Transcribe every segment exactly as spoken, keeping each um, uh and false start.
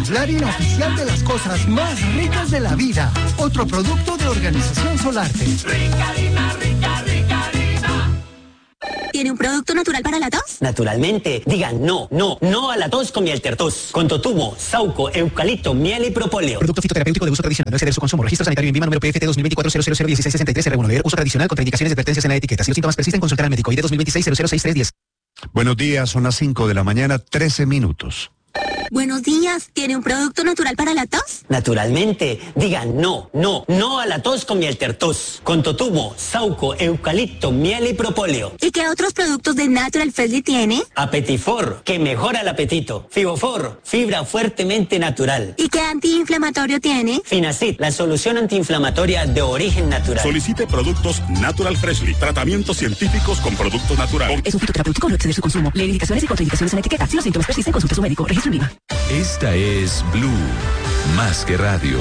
la harina oficial de las cosas más ricas de la vida. Otro producto de Organización Solarte. Rica harina, rica, rica harina. ¿Tiene un producto natural para la tos? Naturalmente. Digan no, no, no a la tos con miel tertos. Con totumo, sauco, eucalipto, miel y propóleo. Producto fitoterapéutico de uso tradicional. No exceder su consumo. Registro sanitario en Vima número P F T dos mil veinticuatro cero cero cero dieciséis sesenta y tres R uno. Leer uso tradicional. Contraindicaciones y advertencias en la etiqueta. Si los síntomas persisten, consultar al médico. I D dos mil veintiséis cero cero seis tres diez. Buenos días, son las cinco de la mañana, trece minutos. Buenos días, ¿tiene un producto natural para la tos? Naturalmente. Digan no, no, no a la tos con miel tertos. Con totumo, sauco, eucalipto, miel y propóleo. ¿Y qué otros productos de Natural Freshly tiene? Apetifor, que mejora el apetito. Fibofor, fibra fuertemente natural. ¿Y qué antiinflamatorio tiene? Finacid, la solución antiinflamatoria de origen natural. Solicite productos Natural Freshly. Tratamientos científicos con productos naturales. Es un fitoterapéutico, no exceder su consumo. Leer indicaciones y contraindicaciones en la etiqueta. Si los síntomas persisten, consulte a su médico. Registro en Vima. Esta es Blue, más que radio.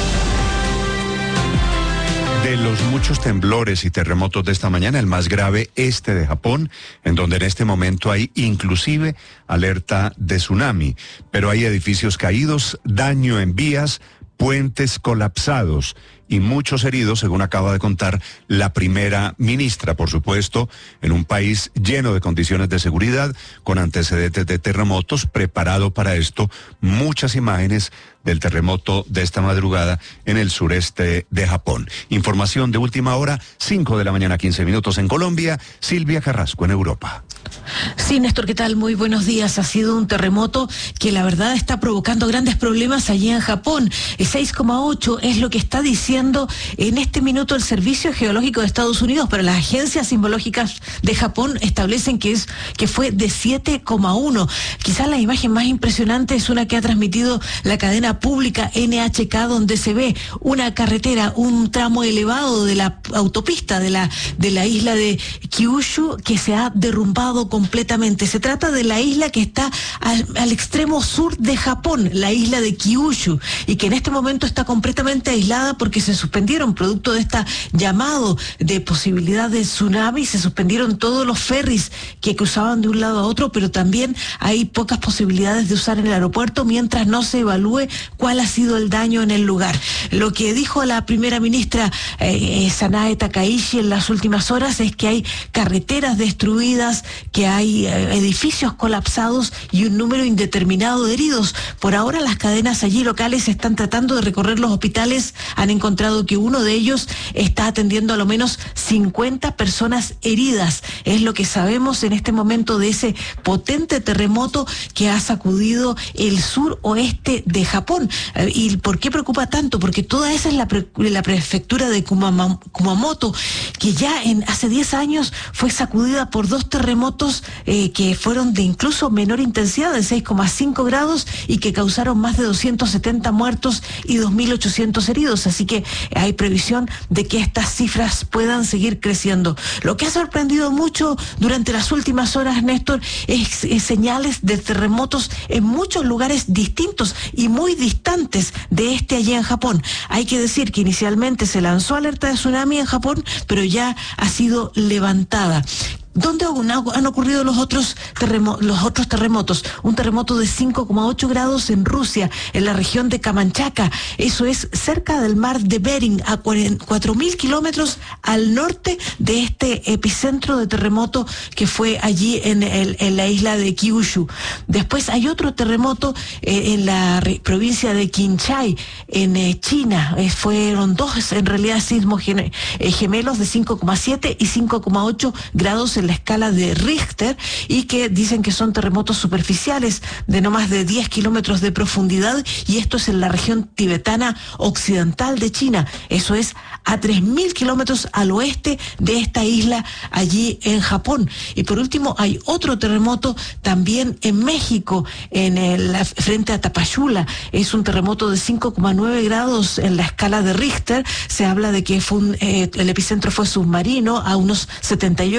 De los muchos temblores y terremotos de esta mañana, el más grave, este de Japón, en donde en este momento hay inclusive alerta de tsunami. Pero hay edificios caídos, daño en vías, puentes colapsados y muchos heridos, según acaba de contar la primera ministra, por supuesto, en un país lleno de condiciones de seguridad, con antecedentes de terremotos, preparado para esto. Muchas imágenes del terremoto de esta madrugada en el sureste de Japón. Información de última hora, cinco de la mañana, quince minutos en Colombia. Silvia Carrasco en Europa. Sí, Néstor, ¿qué tal? Muy buenos días. Ha sido un terremoto que la verdad está provocando grandes problemas allí en Japón. seis coma ocho es lo que está diciendo en este minuto el Servicio Geológico de Estados Unidos, pero las agencias sismológicas de Japón establecen que es que fue de siete coma uno. Quizás la imagen más impresionante es una que ha transmitido la cadena pública N H K, donde se ve una carretera, un tramo elevado de la autopista de la, de la isla de Kyushu que se ha derrumbado completamente. Se trata de la isla que está al, al extremo sur de Japón, la isla de Kyushu, y que en este momento está completamente aislada porque se suspendieron, producto de este llamado de posibilidad de tsunami, se suspendieron todos los ferries que cruzaban de un lado a otro, pero también hay pocas posibilidades de usar en el aeropuerto mientras no se evalúe cuál ha sido el daño en el lugar. Lo que dijo la primera ministra eh, Sanae Takaishi en las últimas horas es que hay carreteras destruidas, que hay eh, edificios colapsados y un número indeterminado de heridos. Por ahora las cadenas allí locales están tratando de recorrer los hospitales, han encontrado que uno de ellos está atendiendo a lo menos cincuenta personas heridas. Es lo que sabemos en este momento de ese potente terremoto que ha sacudido el sur oeste de Japón. Eh, ¿Y por qué preocupa tanto? Porque toda esa es la, pre la prefectura de Kumama Kumamoto, que ya en hace diez años fue sacudida por dos terremotos eh, que fueron de incluso menor intensidad, de seis coma cinco grados, y que causaron más de doscientos setenta muertos y dos mil ochocientos heridos. Así que hay previsión de que estas cifras puedan seguir creciendo. Lo que ha sorprendido mucho durante las últimas horas, Néstor, es, es señales de terremotos en muchos lugares distintos y muy distantes de este allí en Japón. Hay que decir que inicialmente se lanzó alerta de tsunami en Japón, pero ya ha sido levantada. ¿Dónde han ocurrido los otros, los otros terremotos? Un terremoto de cinco coma ocho grados en Rusia, en la región de Kamanchaca. Eso es cerca del mar de Bering, a cuatro mil kilómetros al norte de este epicentro de terremoto que fue allí en, el, en la isla de Kyushu. Después hay otro terremoto eh, en la re, provincia de Qinghai, en eh, China. Eh, fueron dos, en realidad, sismos gene, eh, gemelos de cinco coma siete y cinco coma ocho grados en la escala de Richter, y que dicen que son terremotos superficiales de no más de diez kilómetros de profundidad, y esto es en la región tibetana occidental de China. Eso es a tres mil kilómetros al oeste de esta isla allí en Japón. Y por último hay otro terremoto también en México, en el frente a Tapachula. Es un terremoto de cinco coma nueve grados en la escala de Richter. Se habla de que fue un, eh, el epicentro fue submarino a unos setenta y ocho kilómetros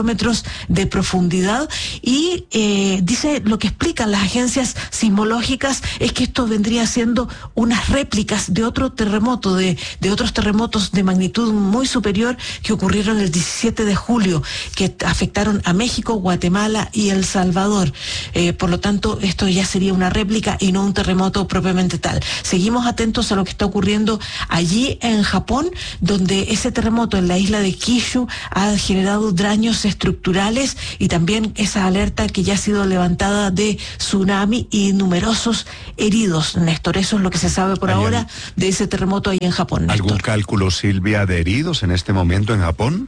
kilómetros de profundidad y eh, dice, lo que explican las agencias sismológicas es que esto vendría siendo unas réplicas de otro terremoto, de, de otros terremotos de magnitud muy superior que ocurrieron el diecisiete de julio, que afectaron a México, Guatemala y El Salvador. Eh, por lo tanto, esto ya sería una réplica y no un terremoto propiamente tal. Seguimos atentos a lo que está ocurriendo allí en Japón, donde ese terremoto en la isla de Kyushu ha generado daños estructurales y también esa alerta que ya ha sido levantada de tsunami y numerosos heridos. Néstor, eso es lo que se sabe por ahora de ese terremoto ahí en Japón, Néstor. ¿Algún cálculo, Silvia, de heridos en este momento en Japón?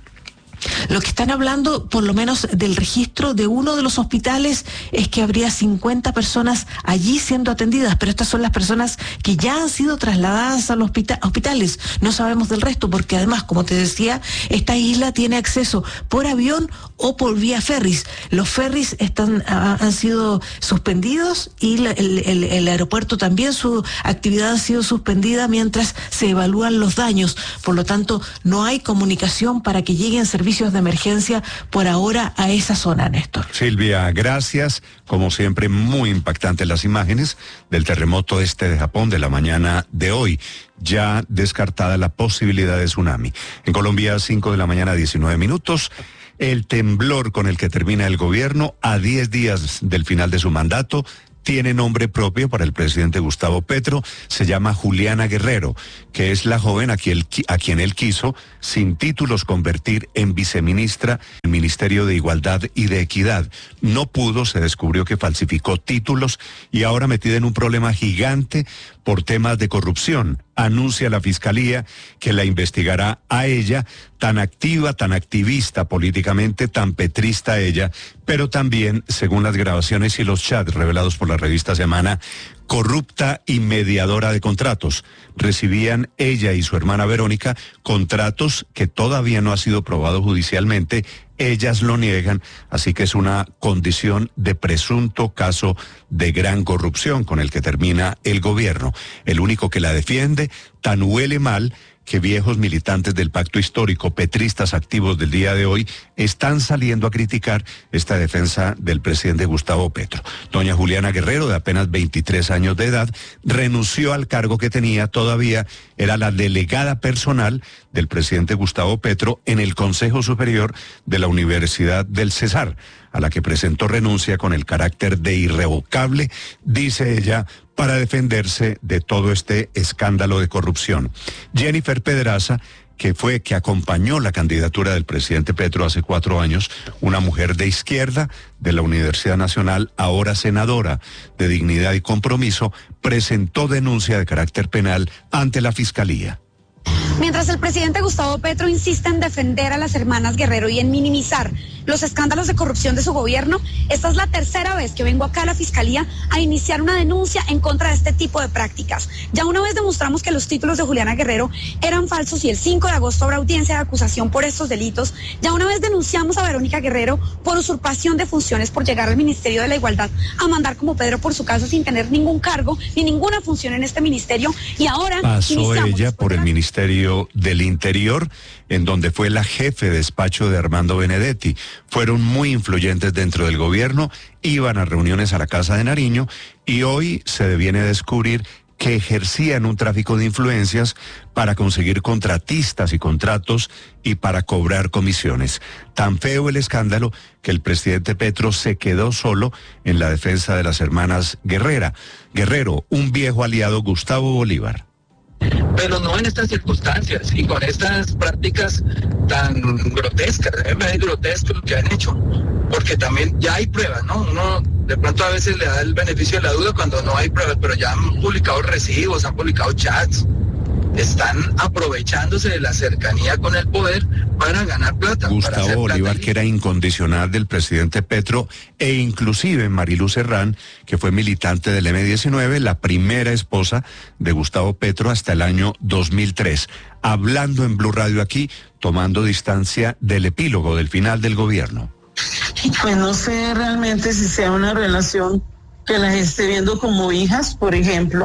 Lo que están hablando, por lo menos del registro de uno de los hospitales, es que habría cincuenta personas allí siendo atendidas, pero estas son las personas que ya han sido trasladadas a los hospita- hospitales. No sabemos del resto, porque además, como te decía, esta isla tiene acceso por avión o por vía ferries. Los ferries están, ah, han sido suspendidos y la, el, el, el aeropuerto también, su actividad ha sido suspendida mientras se evalúan los daños. Por lo tanto, no hay comunicación para que lleguen servicios de emergencia por ahora a esa zona, Néstor. Silvia, gracias. Como siempre, muy impactantes las imágenes del terremoto este de Japón de la mañana de hoy. Ya descartada la posibilidad de tsunami. En Colombia, cinco de la mañana, diecinueve minutos. El temblor con el que termina el gobierno a diez días del final de su mandato tiene nombre propio para el presidente Gustavo Petro, se llama Juliana Guerrero, que es la joven a quien, a quien él quiso, sin títulos, convertir en viceministra del Ministerio de Igualdad y de Equidad. No pudo, se descubrió que falsificó títulos y ahora metida en un problema gigante por temas de corrupción. Anuncia la Fiscalía que la investigará a ella, tan activa, tan activista políticamente, tan petrista ella, pero también, según las grabaciones y los chats revelados por la revista Semana, corrupta y mediadora de contratos. Recibían ella y su hermana Verónica contratos que todavía no ha sido probado judicialmente. Ellas lo niegan, así que es una condición de presunto caso de gran corrupción con el que termina el gobierno. El único que la defiende, tan huele mal que viejos militantes del pacto histórico, petristas activos del día de hoy, están saliendo a criticar esta defensa del presidente Gustavo Petro. Doña Juliana Guerrero, de apenas veintitrés años de edad, renunció al cargo que tenía todavía, era la delegada personal del presidente Gustavo Petro en el Consejo Superior de la Universidad del Cesar, a la que presentó renuncia con el carácter de irrevocable, dice ella, para defenderse de todo este escándalo de corrupción. Jennifer Pedraza, que fue, que acompañó la candidatura del presidente Petro hace cuatro años, una mujer de izquierda de la Universidad Nacional, ahora senadora de Dignidad y Compromiso, presentó denuncia de carácter penal ante la Fiscalía. Mientras el presidente Gustavo Petro insiste en defender a las hermanas Guerrero y en minimizar los escándalos de corrupción de su gobierno, esta es la tercera vez que vengo acá a la Fiscalía a iniciar una denuncia en contra de este tipo de prácticas. Ya una vez demostramos que los títulos de Juliana Guerrero eran falsos y el cinco de agosto habrá audiencia de acusación por estos delitos. Ya una vez denunciamos a Verónica Guerrero por usurpación de funciones, por llegar al Ministerio de la Igualdad a mandar como Pedro por su casa sin tener ningún cargo ni ninguna función en este ministerio. Y ahora pasó ella por el Ministerio del Interior, en donde fue la jefe de despacho de Armando Benedetti. Fueron muy influyentes dentro del gobierno, iban a reuniones a la Casa de Nariño y hoy se viene a descubrir que ejercían un tráfico de influencias para conseguir contratistas y contratos y para cobrar comisiones. Tan feo el escándalo que el presidente Petro se quedó solo en la defensa de las hermanas Guerrera. Guerrero, un viejo aliado, Gustavo Bolívar. Pero no en estas circunstancias y con estas prácticas tan grotescas. A mí me parece grotesco lo que han hecho, porque también ya hay pruebas, ¿no? Uno de pronto a veces le da el beneficio de la duda cuando no hay pruebas, pero ya han publicado recibos, han publicado chats. Están aprovechándose de la cercanía con el poder para ganar plata. Gustavo Bolívar, que era incondicional del presidente Petro, e inclusive Marilú Serrán, que fue militante del eme diecinueve, la primera esposa de Gustavo Petro hasta el año dos mil tres, hablando en Blue Radio aquí, tomando distancia del epílogo, del final del gobierno. Pues no sé realmente si sea una relación que las esté viendo como hijas, por ejemplo,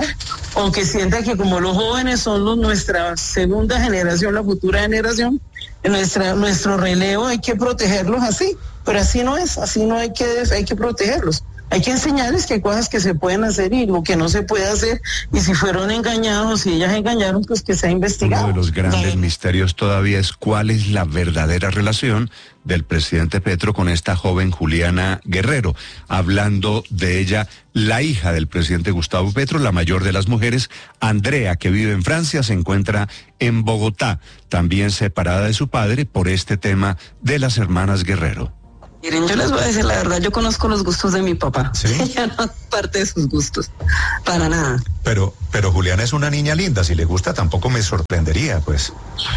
o que sienta que como los jóvenes son los, nuestra segunda generación, la futura generación, nuestra, nuestro relevo hay que protegerlos así, pero así no es, así no hay que, hay que protegerlos. Hay que enseñarles que hay cosas que se pueden hacer y lo que no se puede hacer, y si fueron engañados, si ellas engañaron, pues que sea investigado. Uno de los grandes misterios todavía es cuál es la verdadera relación del presidente Petro con esta joven Juliana Guerrero. Hablando de ella, la hija del presidente Gustavo Petro, la mayor de las mujeres, Andrea, que vive en Francia, se encuentra en Bogotá, también separada de su padre por este tema de las hermanas Guerrero. Miren, yo les voy a decir la verdad, yo conozco los gustos de mi papá. ¿Sí? Ella no es parte de sus gustos, para nada. Pero, pero Juliana es una niña linda, si le gusta tampoco me sorprendería, pues.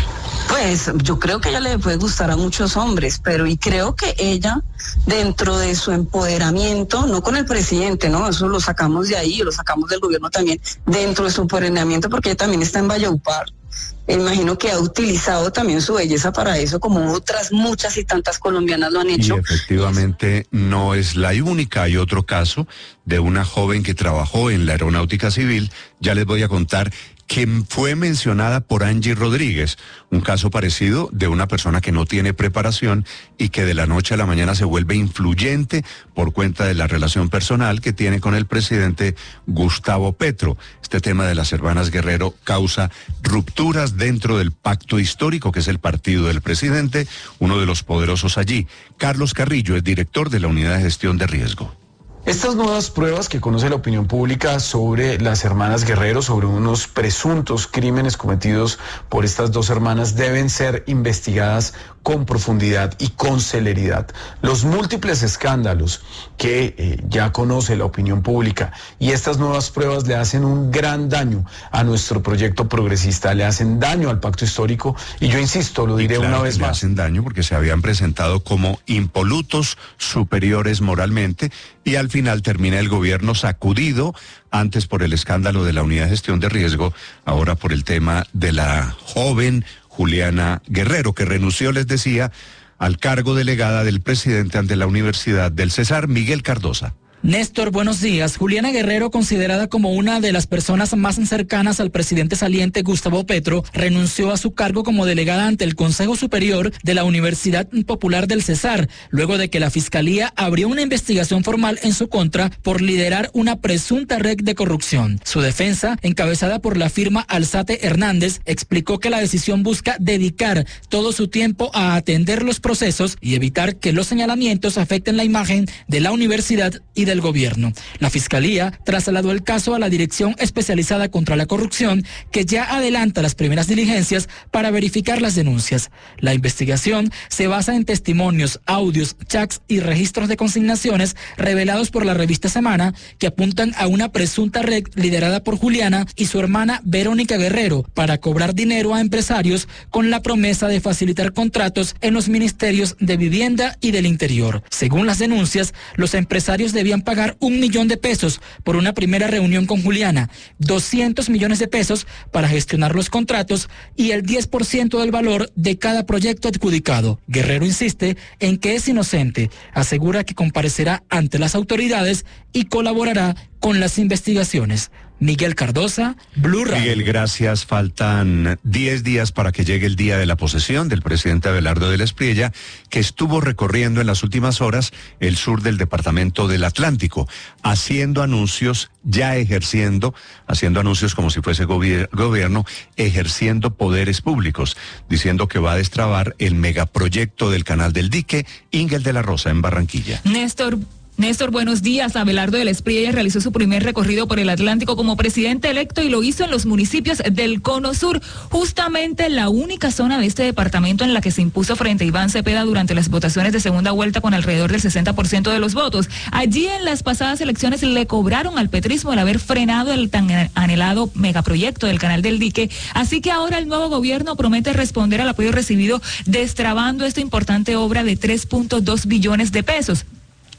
Pues yo creo que ella le puede gustar a muchos hombres, pero y creo que ella, dentro de su empoderamiento, no con el presidente, ¿no? Eso lo sacamos de ahí, lo sacamos del gobierno también, dentro de su empoderamiento, porque ella también está en Valledupar. Imagino que ha utilizado también su belleza para eso, como otras muchas y tantas colombianas lo han hecho. Y efectivamente no es la única. Hay otro caso de una joven que trabajó en la aeronáutica civil, ya les voy a contar, que fue mencionada por Angie Rodríguez, un caso parecido de una persona que no tiene preparación y que de la noche a la mañana se vuelve influyente por cuenta de la relación personal que tiene con el presidente Gustavo Petro. Este tema de las hermanas Guerrero causa rupturas dentro del pacto histórico, que es el partido del presidente, uno de los poderosos allí. Carlos Carrillo es director de la Unidad de Gestión de Riesgo. Estas nuevas pruebas que conoce la opinión pública sobre las hermanas Guerrero, sobre unos presuntos crímenes cometidos por estas dos hermanas, deben ser investigadas con profundidad y con celeridad. Los múltiples escándalos que eh, ya conoce la opinión pública y estas nuevas pruebas le hacen un gran daño a nuestro proyecto progresista, le hacen daño al pacto histórico, y yo insisto, lo diré y claro una vez que le más. hacen daño porque se habían presentado como impolutos, superiores moralmente, y al final termina el gobierno sacudido, antes por el escándalo de la Unidad de Gestión de Riesgo, ahora por el tema de la joven Juliana Guerrero, que renunció, les decía, al cargo delegada del presidente ante la Universidad del Cesar, Miguel Cardosa. Néstor, buenos días. Juliana Guerrero, considerada como una de las personas más cercanas al presidente saliente Gustavo Petro, renunció a su cargo como delegada ante el Consejo Superior de la Universidad Popular del Cesar, luego de que la Fiscalía abrió una investigación formal en su contra por liderar una presunta red de corrupción. Su defensa, encabezada por la firma Alzate Hernández, explicó que la decisión busca dedicar todo su tiempo a atender los procesos y evitar que los señalamientos afecten la imagen de la universidad y de del gobierno. La Fiscalía trasladó el caso a la Dirección Especializada contra la Corrupción, que ya adelanta las primeras diligencias para verificar las denuncias. La investigación se basa en testimonios, audios, chats y registros de consignaciones revelados por la revista Semana, que apuntan a una presunta red liderada por Juliana y su hermana Verónica Guerrero para cobrar dinero a empresarios con la promesa de facilitar contratos en los ministerios de Vivienda y del Interior. Según las denuncias, los empresarios debían pagar un millón de pesos por una primera reunión con Juliana, doscientos millones de pesos para gestionar los contratos y el diez por ciento del valor de cada proyecto adjudicado. Guerrero insiste en que es inocente, asegura que comparecerá ante las autoridades y colaborará con las investigaciones. Miguel Cardosa, Blue Radio. Miguel, gracias. Faltan diez días para que llegue el día de la posesión del presidente Abelardo del Espriella, que estuvo recorriendo en las últimas horas el sur del departamento del Atlántico, haciendo anuncios, ya ejerciendo, haciendo anuncios como si fuese gobier- gobierno, ejerciendo poderes públicos, diciendo que va a destrabar el megaproyecto del Canal del Dique, Ingel de la Rosa, en Barranquilla. Néstor. Néstor, buenos días. Abelardo del Espriella realizó su primer recorrido por el Atlántico como presidente electo y lo hizo en los municipios del Cono Sur, justamente la única zona de este departamento en la que se impuso frente a Iván Cepeda durante las votaciones de segunda vuelta con alrededor del sesenta por ciento de los votos. Allí en las pasadas elecciones le cobraron al petrismo el haber frenado el tan anhelado megaproyecto del Canal del Dique, así que ahora el nuevo gobierno promete responder al apoyo recibido destrabando esta importante obra de tres punto dos billones de pesos.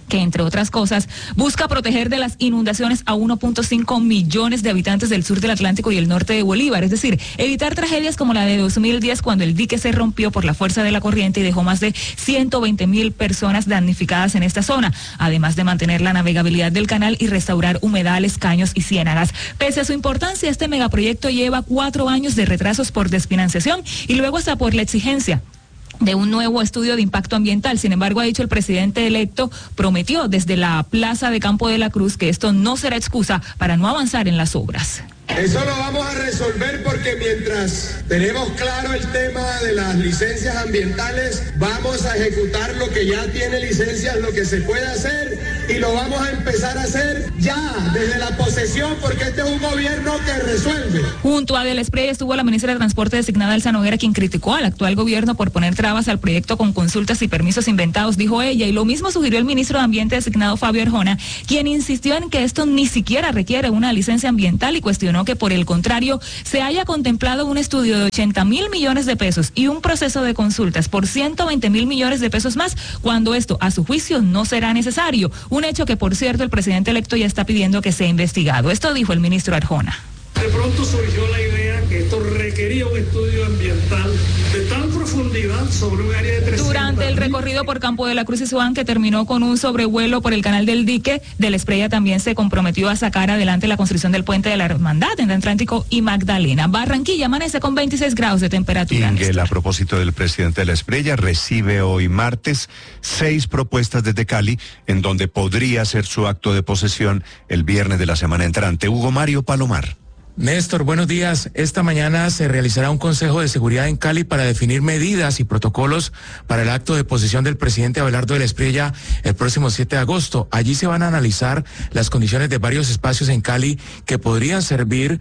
que entre otras cosas busca proteger de las inundaciones a uno punto cinco millones de habitantes del sur del Atlántico y el norte de Bolívar, es decir, evitar tragedias como la de dos mil diez cuando el dique se rompió por la fuerza de la corriente y dejó más de ciento veinte mil personas damnificadas en esta zona, además de mantener la navegabilidad del canal y restaurar humedales, caños y ciénagas. Pese a su importancia, este megaproyecto lleva cuatro años de retrasos por desfinanciación y luego hasta por la exigencia de un nuevo estudio de impacto ambiental. Sin embargo, ha dicho el presidente electo, prometió desde la Plaza de Campo de la Cruz que esto no será excusa para no avanzar en las obras. Eso lo vamos a resolver porque mientras tenemos claro el tema de las licencias ambientales, vamos a ejecutar lo que ya tiene licencias, lo que se puede hacer, y lo vamos a empezar a hacer ya, desde la posesión, porque este es un gobierno que resuelve. Junto a Del Espriella estuvo la ministra de Transporte designada Elsa Noguera, quien criticó al actual gobierno por poner trabas al proyecto con consultas y permisos inventados, dijo ella, y lo mismo sugirió el ministro de Ambiente designado Fabio Arjona, quien insistió en que esto ni siquiera requiere una licencia ambiental y cuestionó que por el contrario se haya contemplado un estudio de ochenta mil millones de pesos y un proceso de consultas por ciento veinte mil millones de pesos más, cuando esto a su juicio no será necesario, un hecho que por cierto el presidente electo ya está pidiendo que sea investigado. Esto dijo el ministro Arjona. De pronto surgió la idea que esto requería un estudio ambiental de tal profundidad sobre un área de trescientos. Durante el recorrido por Campo de la Cruz y Suán, que terminó con un sobrevuelo por el canal del dique, Del Espriella también se comprometió a sacar adelante la construcción del puente de la Hermandad entre Atlántico y Magdalena. Barranquilla amanece con veintiséis grados de temperatura. Inguel, a propósito del presidente Del Espriella, recibe hoy martes seis propuestas desde Cali, en donde podría hacer su acto de posesión el viernes de la semana entrante. Hugo Mario Palomar. Néstor, buenos días. Esta mañana se realizará un consejo de seguridad en Cali para definir medidas y protocolos para el acto de posesión del presidente Abelardo Del Espriella el próximo siete de agosto. Allí se van a analizar las condiciones de varios espacios en Cali que podrían servir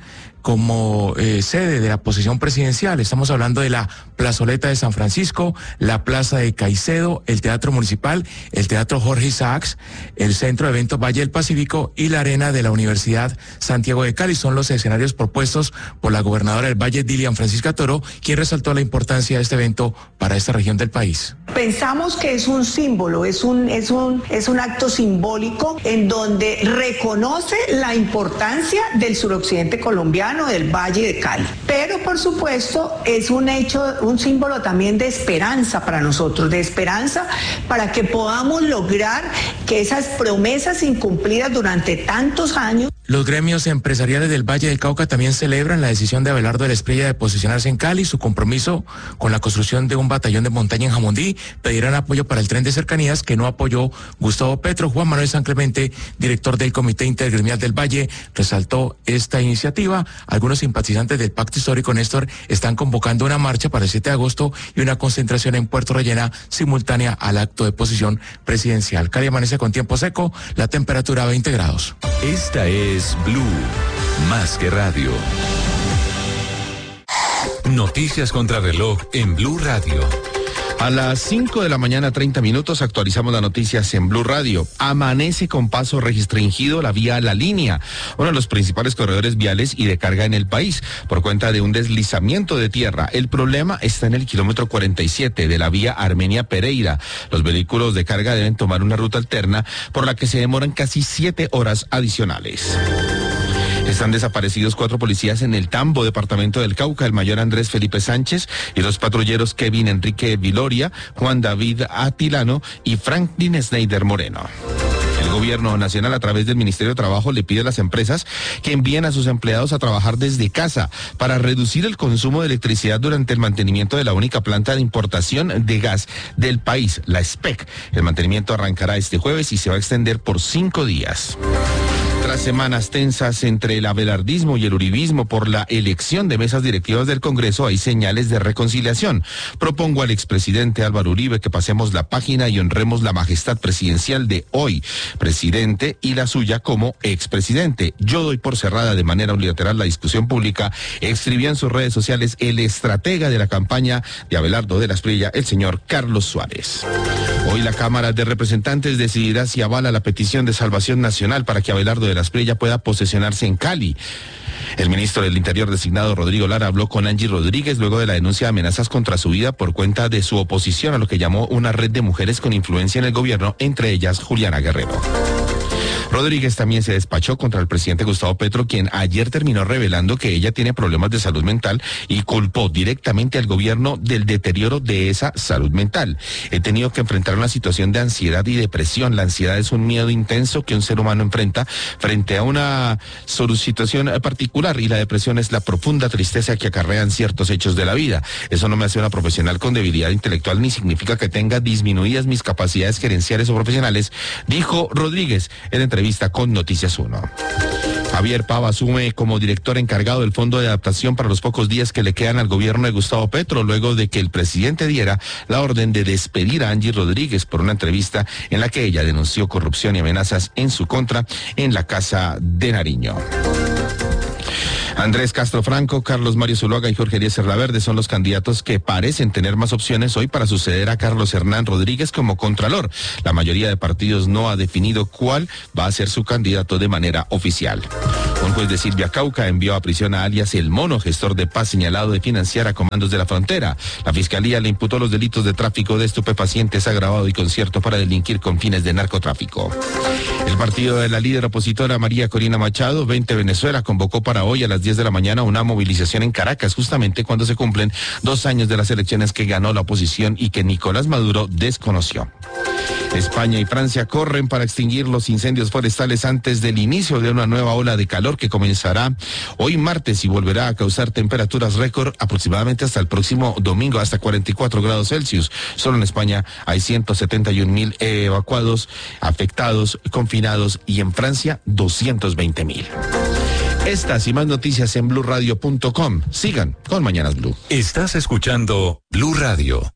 como eh, sede de la posesión presidencial. Estamos hablando de la plazoleta de San Francisco, la plaza de Caicedo, el Teatro Municipal, el Teatro Jorge Isaacs, el Centro de Eventos Valle del Pacífico y la arena de la Universidad Santiago de Cali. Son los escenarios propuestos por la gobernadora del Valle, Dilian Francisca Toro, quien resaltó la importancia de este evento para esta región del país. Pensamos que es un símbolo, es un, es un, es un acto simbólico en donde reconoce la importancia del suroccidente colombiano, del Valle de Cali. Pero por supuesto es un hecho, un símbolo también de esperanza para nosotros, de esperanza para que podamos lograr que esas promesas incumplidas durante tantos años. Los gremios empresariales del Valle del Cauca también celebran la decisión de Abelardo Del Espriella de posicionarse en Cali, su compromiso con la construcción de un batallón de montaña en Jamundí. Pedirán apoyo para el tren de cercanías que no apoyó Gustavo Petro. Juan Manuel San Clemente, director del Comité Intergremial del Valle, resaltó esta iniciativa. Algunos simpatizantes del Pacto Histórico, Néstor, están convocando una marcha para el siete de agosto y una concentración en Puerto Rellena simultánea al acto de posición presidencial. Cali amanece con tiempo seco, la temperatura veinte grados. Esta es Es Blue, más que radio. Noticias contra reloj en Blue Radio. A las cinco de la mañana, treinta minutos, actualizamos las noticias en Blue Radio. Amanece con paso restringido la vía La Línea, uno de los principales corredores viales y de carga en el país, por cuenta de un deslizamiento de tierra. El problema está en el kilómetro cuarenta y siete de la vía Armenia-Pereira. Los vehículos de carga deben tomar una ruta alterna, por la que se demoran casi siete horas adicionales. Están desaparecidos cuatro policías en el Tambo, departamento del Cauca, el mayor Andrés Felipe Sánchez y los patrulleros Kevin Enrique Viloria, Juan David Atilano y Franklin Snyder Moreno. El gobierno nacional, a través del Ministerio de Trabajo, le pide a las empresas que envíen a sus empleados a trabajar desde casa para reducir el consumo de electricidad durante el mantenimiento de la única planta de importación de gas del país, la S P E C. El mantenimiento arrancará este jueves y se va a extender por cinco días. Tras semanas tensas entre el abelardismo y el uribismo por la elección de mesas directivas del Congreso, hay señales de reconciliación. Propongo al expresidente Álvaro Uribe que pasemos la página y honremos la majestad presidencial de hoy, presidente, y la suya como expresidente. Yo doy por cerrada de manera unilateral la discusión pública, escribió en sus redes sociales el estratega de la campaña de Abelardo Del Espriella, el señor Carlos Suárez. Hoy la Cámara de Representantes decidirá si avala la petición de salvación nacional para que Abelardo Del Espriella pueda posesionarse en Cali. El ministro del Interior designado Rodrigo Lara habló con Angie Rodríguez luego de la denuncia de amenazas contra su vida por cuenta de su oposición a lo que llamó una red de mujeres con influencia en el gobierno, entre ellas Juliana Guerrero. Rodríguez también se despachó contra el presidente Gustavo Petro, quien ayer terminó revelando que ella tiene problemas de salud mental y culpó directamente al gobierno del deterioro de esa salud mental. He tenido que enfrentar una situación de ansiedad y depresión. La ansiedad es un miedo intenso que un ser humano enfrenta frente a una situación particular, y la depresión es la profunda tristeza que acarrean ciertos hechos de la vida. Eso no me hace una profesional con debilidad intelectual ni significa que tenga disminuidas mis capacidades gerenciales o profesionales, dijo Rodríguez en entrevista con Noticias uno. Javier Pava asume como director encargado del Fondo de Adaptación para los pocos días que le quedan al gobierno de Gustavo Petro, luego de que el presidente diera la orden de despedir a Angie Rodríguez por una entrevista en la que ella denunció corrupción y amenazas en su contra en la Casa de Nariño. Andrés Castro Franco, Carlos Mario Zuluaga y Jorge Eliezer Laverde son los candidatos que parecen tener más opciones hoy para suceder a Carlos Hernán Rodríguez como contralor. La mayoría de partidos no ha definido cuál va a ser su candidato de manera oficial. Un juez de Silvia Cauca envió a prisión a alias El Mono, gestor de paz señalado de financiar a comandos de la frontera. La fiscalía le imputó los delitos de tráfico de estupefacientes agravado y concierto para delinquir con fines de narcotráfico. El partido de la líder opositora María Corina Machado, veinte Venezuela, convocó para hoy a las diez de la mañana una movilización en Caracas, justamente cuando se cumplen dos años de las elecciones que ganó la oposición y que Nicolás Maduro desconoció. España y Francia corren para extinguir los incendios forestales antes del inicio de una nueva ola de calor que comenzará hoy martes y volverá a causar temperaturas récord aproximadamente hasta el próximo domingo, hasta cuarenta y cuatro grados Celsius. Solo en España hay ciento setenta y un mil evacuados, afectados, confinados, y en Francia doscientos veinte mil. Estas y más noticias en blue radio punto com. Sigan con Mañanas Blue. Estás escuchando Blue Radio.